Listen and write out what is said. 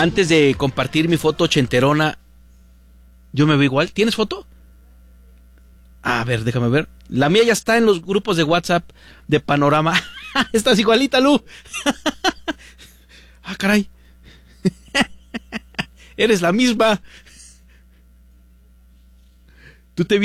antes de compartir mi foto ochenterona, yo me veo igual. ¿Tienes foto? A ver, déjame ver. La mía ya está en los grupos de WhatsApp de Panorama. Estás igualita, Lu. Ah, caray. Eres la misma. Tú te